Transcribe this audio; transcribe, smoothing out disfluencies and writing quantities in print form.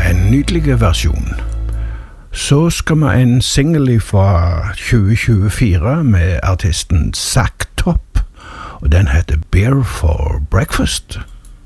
en nydelig versjon. Så skal vi en single fra 2024 med artisten Zack Top, og den heter Beer for Breakfast.